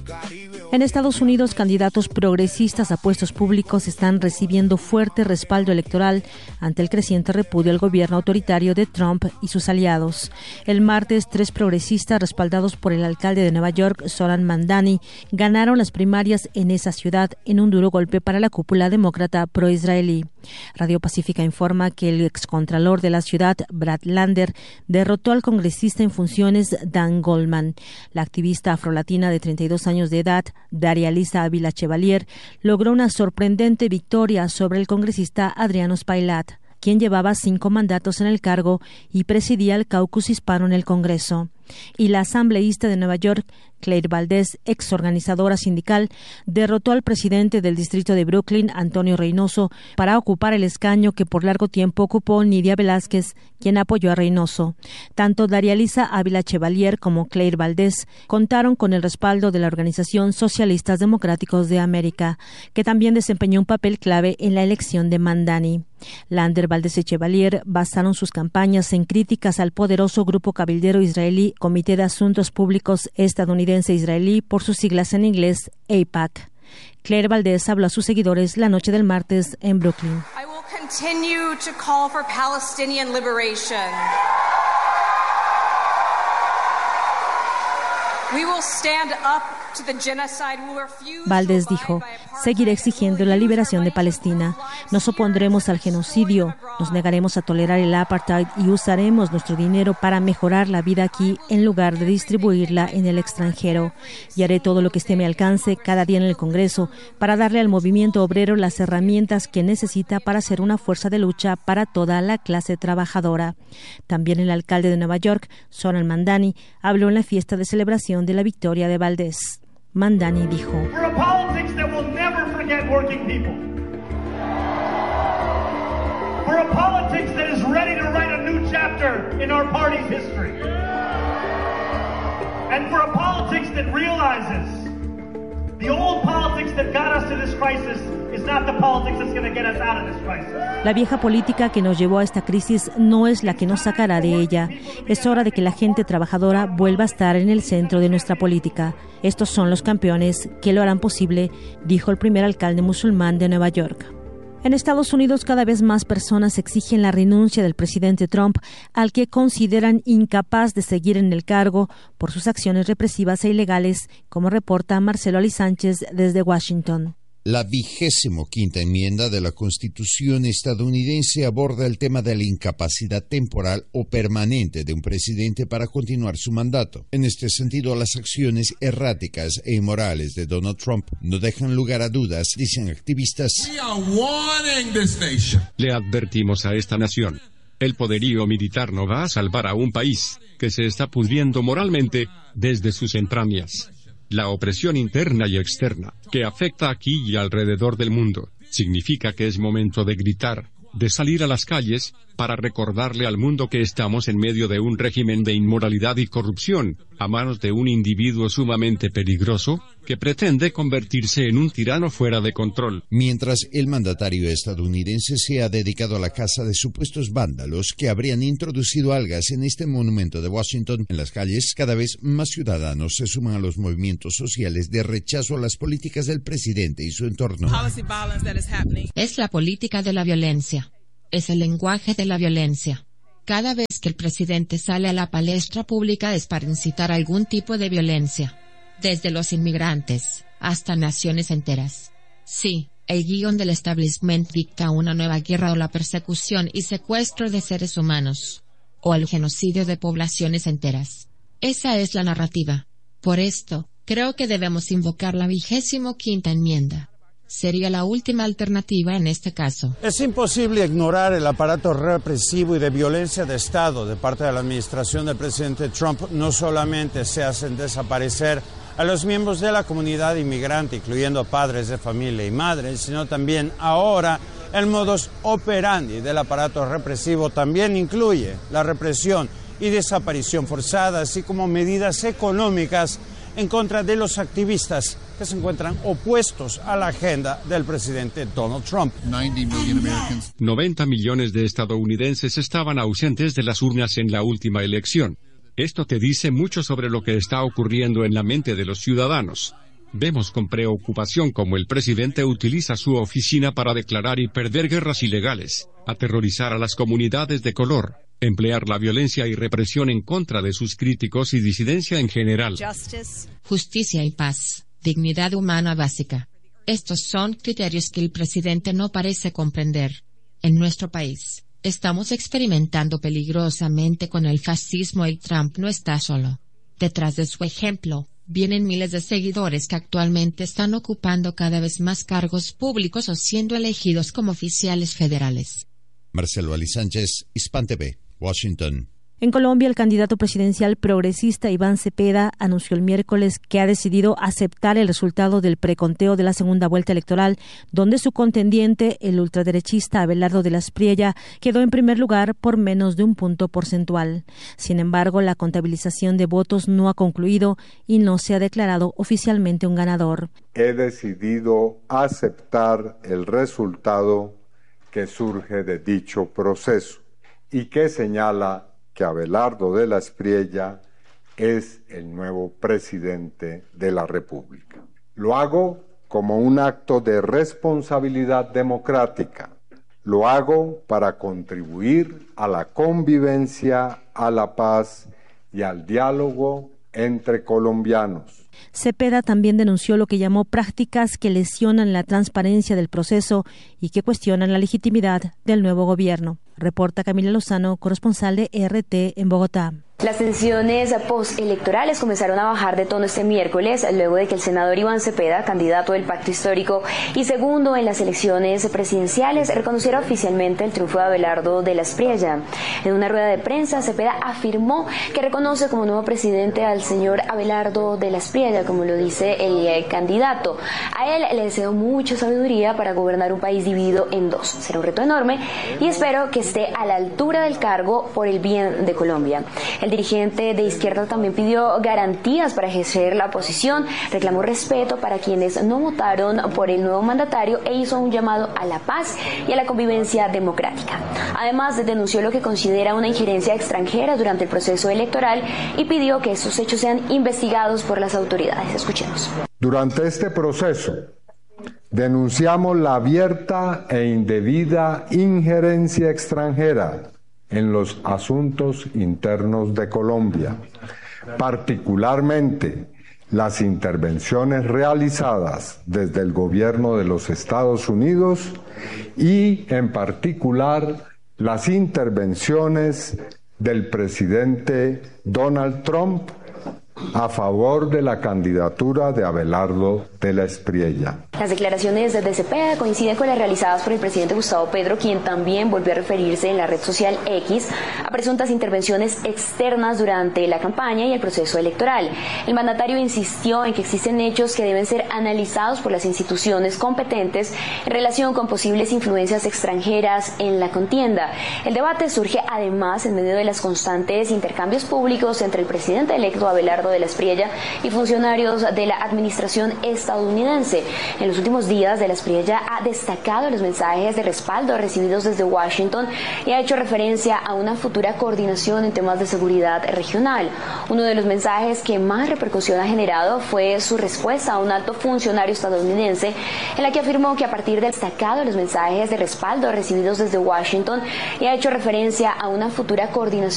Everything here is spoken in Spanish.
En Estados Unidos, candidatos progresistas a puestos públicos están recibiendo fuerte respaldo electoral ante el creciente repudio al gobierno autoritario de Trump y sus aliados. El martes, 3 progresistas respaldados por el alcalde de Nueva York, Zohran Mamdani, ganaron las primarias en esa ciudad en un duro golpe para la cúpula demócrata pro-israelí. Radio Pacífica informa que el excontralor de la ciudad, Brad Lander, derrotó al congresista en funciones Dan Goldman. La activista afrolatina de 32 años de edad, Daria Lisa Ávila Chevalier, logró una sorprendente victoria sobre el congresista Adriano Spailat, quien llevaba 5 mandatos en el cargo y presidía el caucus hispano en el Congreso. Y la asambleísta de Nueva York, Claire Valdez, ex organizadora sindical, derrotó al presidente del distrito de Brooklyn, Antonio Reynoso, para ocupar el escaño que por largo tiempo ocupó Nidia Velázquez, quien apoyó a Reynoso. Tanto Daria Lisa Ávila Chevalier como Claire Valdez contaron con el respaldo de la Organización Socialistas Democráticos de América, que también desempeñó un papel clave en la elección de Mamdani. Lander, Valdez y Chevalier basaron sus campañas en críticas al poderoso grupo cabildero israelí Comité de Asuntos Públicos Estadounidense-Israelí, por sus siglas en inglés, AIPAC. Claire Valdez habló a sus seguidores la noche del martes en Brooklyn. I will continue to call for Palestinian liberation. Valdez dijo: seguiré exigiendo la liberación de Palestina. Nos opondremos al genocidio, nos negaremos a tolerar el apartheid y usaremos nuestro dinero para mejorar la vida aquí en lugar de distribuirla en el extranjero. Y haré todo lo que esté a mi alcance cada día en el Congreso para darle al movimiento obrero las herramientas que necesita para ser una fuerza de lucha para toda la clase trabajadora. También el alcalde de Nueva York, Zohran Mamdani, habló en la fiesta de celebración de la victoria de Valdez. Mamdani dijo: For a politics that is ready to write a new chapter in our party's history. And for a politics that realizes the old politics that got us to this crisis is not the politics that's going to get us out of this crisis. La vieja política que nos llevó a esta crisis no es la que nos sacará de ella. Es hora de que la gente trabajadora vuelva a estar en el centro de nuestra política. Estos son los campeones que lo harán posible, dijo el primer alcalde musulmán de Nueva York. En Estados Unidos, cada vez más personas exigen la renuncia del presidente Trump, al que consideran incapaz de seguir en el cargo por sus acciones represivas e ilegales, como reporta Marcelo Ali Sánchez desde Washington. La 25ª enmienda de la Constitución estadounidense aborda el tema de la incapacidad temporal o permanente de un presidente para continuar su mandato. En este sentido, las acciones erráticas e inmorales de Donald Trump no dejan lugar a dudas, dicen activistas. Le advertimos a esta nación: el poderío militar no va a salvar a un país que se está pudriendo moralmente desde sus entrañas. La opresión interna y externa, que afecta aquí y alrededor del mundo, significa que es momento de gritar, de salir a las calles, para recordarle al mundo que estamos en medio de un régimen de inmoralidad y corrupción, a manos de un individuo sumamente peligroso, que pretende convertirse en un tirano fuera de control. Mientras el mandatario estadounidense se ha dedicado a la caza de supuestos vándalos que habrían introducido algas en este monumento de Washington, en las calles cada vez más ciudadanos se suman a los movimientos sociales de rechazo a las políticas del presidente y su entorno. Es la política de la violencia. Es el lenguaje de la violencia. Cada vez que el presidente sale a la palestra pública es para incitar algún tipo de violencia. Desde los inmigrantes, hasta naciones enteras. Sí, el guión del establishment dicta una nueva guerra o la persecución y secuestro de seres humanos. O el genocidio de poblaciones enteras. Esa es la narrativa. Por esto, creo que debemos invocar la 25ª enmienda. Sería la última alternativa en este caso. Es imposible ignorar el aparato represivo y de violencia de Estado de parte de la administración del presidente Trump. No solamente se hacen desaparecer a los miembros de la comunidad inmigrante, incluyendo padres de familia y madres, sino también ahora el modus operandi del aparato represivo también incluye la represión y desaparición forzada, así como medidas económicas en contra de los activistas que se encuentran opuestos a la agenda del presidente Donald Trump. 90 millones de estadounidenses estaban ausentes de las urnas en la última elección. Esto te dice mucho sobre lo que está ocurriendo en la mente de los ciudadanos. Vemos con preocupación cómo el presidente utiliza su oficina para declarar y perder guerras ilegales, aterrorizar a las comunidades de color, emplear la violencia y represión en contra de sus críticos y disidencia en general. Justicia y paz, dignidad humana básica. Estos son criterios que el presidente no parece comprender. En nuestro país, estamos experimentando peligrosamente con el fascismo y Trump no está solo. Detrás de su ejemplo, vienen miles de seguidores que actualmente están ocupando cada vez más cargos públicos o siendo elegidos como oficiales federales. Marcelo Ali Sánchez, Hispan TV, Washington. En Colombia, el candidato presidencial progresista Iván Cepeda anunció el miércoles que ha decidido aceptar el resultado del preconteo de la segunda vuelta electoral, donde su contendiente, el ultraderechista Abelardo de la Espriella, quedó en primer lugar por menos de un punto porcentual. Sin embargo, la contabilización de votos no ha concluido y no se ha declarado oficialmente un ganador. He decidido aceptar el resultado que surge de dicho proceso y que señala que Abelardo de la Espriella es el nuevo presidente de la República. Lo hago como un acto de responsabilidad democrática. Lo hago para contribuir a la convivencia, a la paz y al diálogo entre colombianos. Cepeda también denunció lo que llamó prácticas que lesionan la transparencia del proceso y que cuestionan la legitimidad del nuevo gobierno. Reporta Camila Lozano, corresponsal de RT en Bogotá. Las tensiones postelectorales comenzaron a bajar de tono este miércoles, luego de que el senador Iván Cepeda, candidato del Pacto Histórico y segundo en las elecciones presidenciales, reconociera oficialmente el triunfo de Abelardo de la Espriella. En una rueda de prensa, Cepeda afirmó que reconoce como nuevo presidente al señor Abelardo de la Espriella, como lo dice el candidato. A él le deseo mucha sabiduría para gobernar un país dividido en dos. Será un reto enorme y espero que esté a la altura del cargo por el bien de Colombia. El dirigente de izquierda también pidió garantías para ejercer la oposición, reclamó respeto para quienes no votaron por el nuevo mandatario e hizo un llamado a la paz y a la convivencia democrática. Además, denunció lo que considera una injerencia extranjera durante el proceso electoral y pidió que estos hechos sean investigados por las autoridades. Escuchemos. Durante este proceso, denunciamos la abierta e indebida injerencia extranjera en los asuntos internos de Colombia, particularmente las intervenciones realizadas desde el gobierno de los Estados Unidos y, en particular, las intervenciones del presidente Donald Trump a favor de la candidatura de Abelardo de la Espriella. Las declaraciones de Cepeda coinciden con las realizadas por el presidente Gustavo Petro, quien también volvió a referirse en la red social X a presuntas intervenciones externas durante la campaña y el proceso electoral. El mandatario insistió en que existen hechos que deben ser analizados por las instituciones competentes en relación con posibles influencias extranjeras en la contienda. El debate surge además en medio de los constantes intercambios públicos entre el presidente electo Abelardo de la Espriella y funcionarios de la administración estadounidense. En los últimos días, de la Espriella ha destacado los mensajes de respaldo recibidos desde Washington y ha hecho referencia a una futura coordinación en temas de seguridad regional. Uno de los mensajes que más repercusión ha generado fue su respuesta a un alto funcionario estadounidense, en la que afirmó que a partir del destacado los mensajes de respaldo recibidos desde Washington y ha hecho referencia a una futura coordinación